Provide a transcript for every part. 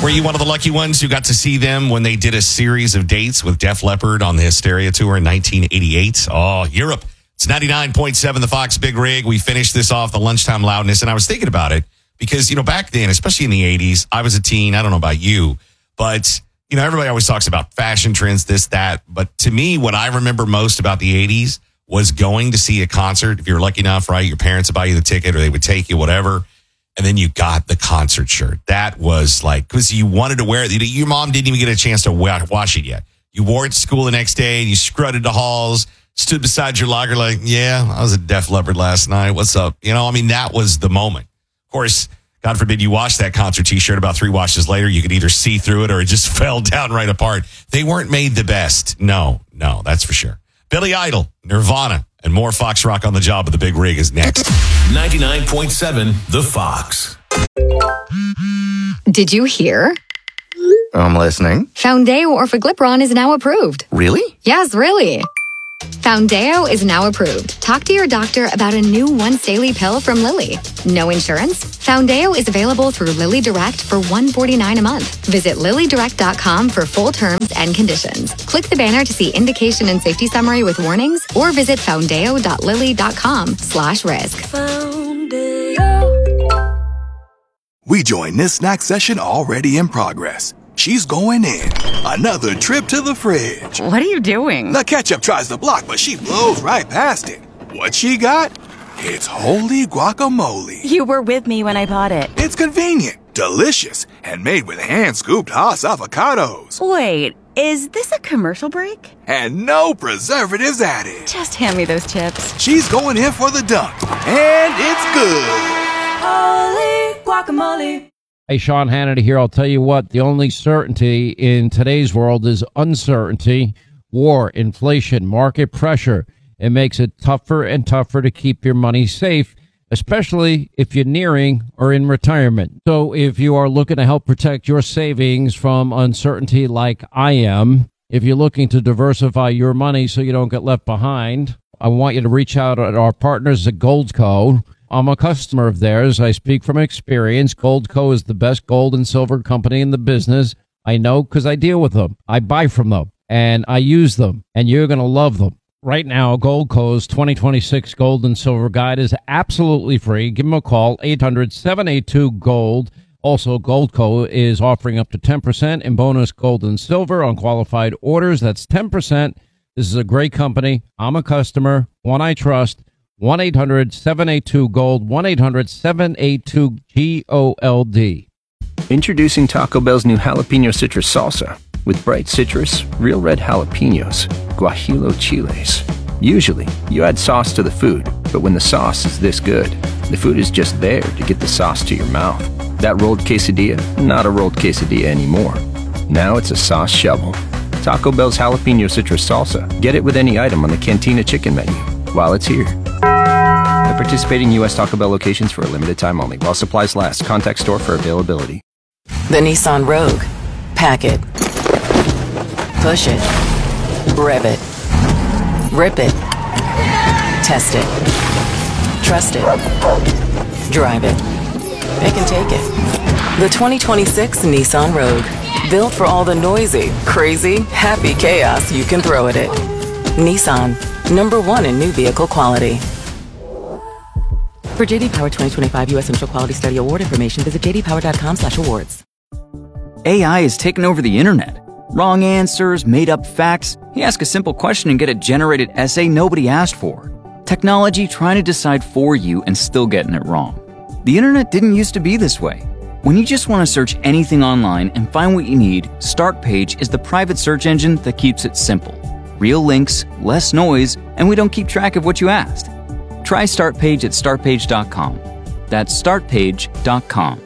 Were you one of the lucky ones who got to see them when they did a series of dates with Def Leppard on the Hysteria Tour in 1988? Oh, Europe. It's 99.7 The Fox Big Rig. We finished this off the lunchtime loudness, and I was thinking about it because, back then, especially in the 80s, I was a teen. I don't know about you, but, everybody always talks about fashion trends, this, that. But to me, what I remember most about the 80s was going to see a concert. If you were lucky enough, right, your parents would buy you the ticket or they would take you, whatever. And then you got the concert shirt. That was like, because you wanted to wear it. Your mom didn't even get a chance to wash it yet. You wore it to school the next day and you scrudded the halls, stood beside your locker like, yeah, I was at Def Leppard last night. What's up? That was the moment. Of course, God forbid you wash that concert t-shirt. About 3 washes later, you could either see through it or it just fell down right apart. They weren't made the best. No, that's for sure. Billy Idol, Nirvana, and more Fox Rock on the Job of the Big Rig is next. 99.7 The Fox. Did you hear? I'm listening. Foundeo Orforglipron is now approved. Really? Yes, really. Foundeo is now approved. Talk to your doctor about a new once-daily pill from Lilly. No insurance? Foundeo is available through Lilly Direct for $149 a month. Visit LillyDirect.com for full terms and conditions. Click the banner to see indication and safety summary with warnings, or visit foundeo.lilly.com/risk. We join this snack session already in progress. She's going in. Another trip to the fridge. What are you doing? The ketchup tries to block, but she blows right past it. What she got? It's holy guacamole. You were with me when I bought it. It's convenient, delicious, and made with hand-scooped Haas avocados. Wait, is this a commercial break? And no preservatives added. Just hand me those chips. She's going in for the dunk, and it's good. Holy guacamole. Hey, Sean Hannity here. I'll tell you what, the only certainty in today's world is uncertainty, war, inflation, market pressure. It makes it tougher and tougher to keep your money safe, especially if you're nearing or in retirement. So if you are looking to help protect your savings from uncertainty like I am, if you're looking to diversify your money so you don't get left behind, I want you to reach out to our partners at Goldco. I'm a customer of theirs. I speak from experience. Goldco is the best gold and silver company in the business. I know because I deal with them. I buy from them, and I use them, and you're going to love them. Right now, Goldco's 2026 Gold and Silver Guide is absolutely free. Give them a call, 800-782-GOLD. Also, Goldco is offering up to 10% in bonus gold and silver on qualified orders. That's 10%. This is a great company. I'm a customer, one I trust. 1-800-782-GOLD, 1-800-782-GOLD. Introducing Taco Bell's new jalapeno citrus salsa with bright citrus, real red jalapenos, guajillo chiles. Usually, you add sauce to the food, but when the sauce is this good, the food is just there to get the sauce to your mouth. That rolled quesadilla, not a rolled quesadilla anymore. Now it's a sauce shovel. Taco Bell's jalapeno citrus salsa. Get it with any item on the Cantina chicken menu while it's here. At participating U.S. Taco Bell locations for a limited time only. While supplies last. Contact store for availability. The Nissan Rogue. Pack it. Push it. Rev it. Rip it. Test it. Trust it. Drive it. It can take it. The 2026 Nissan Rogue. Built for all the noisy, crazy, happy chaos you can throw at it. Nissan. #1 in new vehicle quality. For J.D. Power 2025 U.S. Central Quality Study Award information, visit jdpower.com/awards. AI has taken over the internet. Wrong answers, made-up facts. You ask a simple question and get a generated essay nobody asked for. Technology trying to decide for you and still getting it wrong. The internet didn't used to be this way. When you just want to search anything online and find what you need, Startpage is the private search engine that keeps it simple. Real links, less noise, and we don't keep track of what you asked. Try Startpage at startpage.com. That's startpage.com.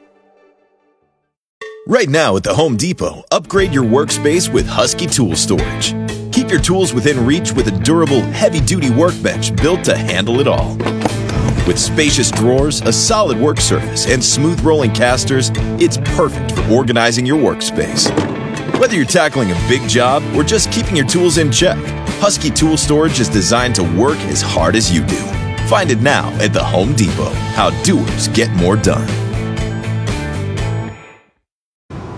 Right now at the Home Depot, upgrade your workspace with Husky Tool Storage. Keep your tools within reach with a durable, heavy-duty workbench built to handle it all. With spacious drawers, a solid work surface, and smooth rolling casters, it's perfect for organizing your workspace. Whether you're tackling a big job or just keeping your tools in check, Husky Tool Storage is designed to work as hard as you do. Find it now at the Home Depot. How doers get more done.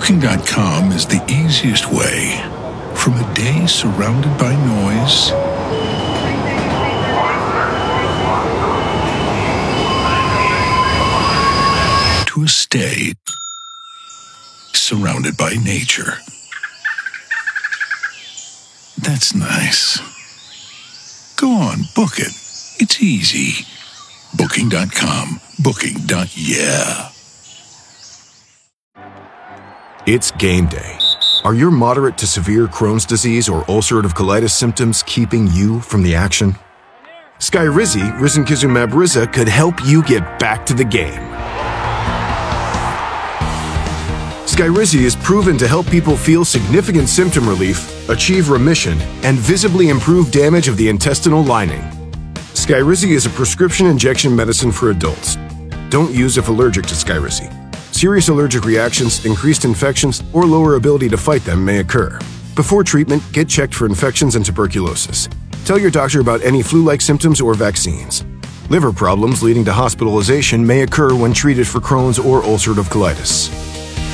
Booking.com is the easiest way from a day surrounded by noise to a stay surrounded by nature. That's nice. Go on, book it. It's easy. Booking.com. Booking.yeah. It's game day. Are your moderate to severe Crohn's disease or ulcerative colitis symptoms keeping you from the action? Skyrizi, risankizumab Riza, could help you get back to the game. Skyrizi is proven to help people feel significant symptom relief, achieve remission, and visibly improve damage of the intestinal lining. Skyrizi is a prescription injection medicine for adults. Don't use if allergic to Skyrizi. Serious allergic reactions, increased infections, or lower ability to fight them may occur. Before treatment, get checked for infections and tuberculosis. Tell your doctor about any flu-like symptoms or vaccines. Liver problems leading to hospitalization may occur when treated for Crohn's or ulcerative colitis.